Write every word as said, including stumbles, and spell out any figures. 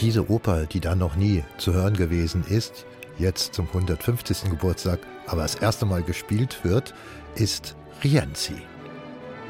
Diese Oper, die da noch nie zu hören gewesen ist, jetzt zum hundertfünfzigsten Geburtstag, aber das erste Mal gespielt wird, ist Rienzi.